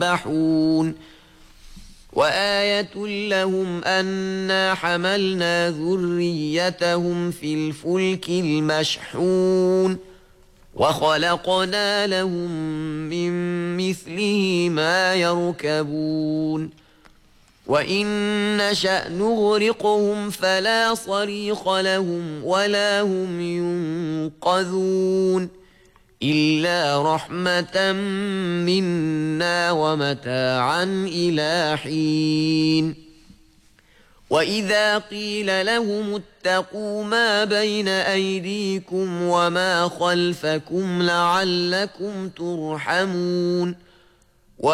يسبحون وآية لهم أنا حملنا ذريتهم في الفلك المشحون وخلقنا لهم من مثله ما يركبون وإن نشأ نغرقهم فلا صريخ لهم ولا هم ينقذون إلا رحمة منا ومتاعا إلى حين وإذا قيل لهم اتقوا ما بين أيديكم وما خلفكم لعلكم ترحمون